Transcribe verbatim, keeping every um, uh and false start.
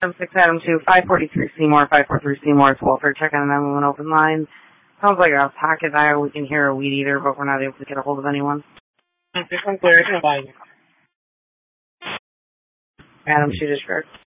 six Adam two, five forty-three Seymour, five forty-three Seymour, it's Walter. Check on nine one one open line. Sounds like a pocket dial. We can hear a weed eater, but we're not able to get a hold of anyone. This one's clear. Adam, shoot his shirt.